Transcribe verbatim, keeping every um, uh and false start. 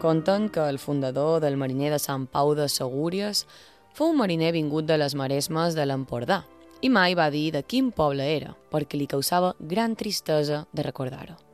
Conten que el fundador del mariner de Sant Pau de Segúries fou un mariner vingut de les Maresmes de l'Empordà i mai va dir de quin poble era, perquè li causava gran tristesa de recordar-ho.